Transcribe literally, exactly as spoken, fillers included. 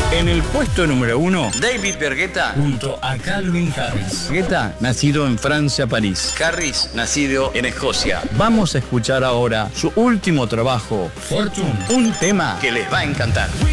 En el puesto número uno, David Bergueta junto a Calvin Harris. Bergueta, nacido en Francia, París. Harris, nacido en Escocia. Vamos a escuchar ahora su último trabajo, Fortune, un tema que les va a encantar.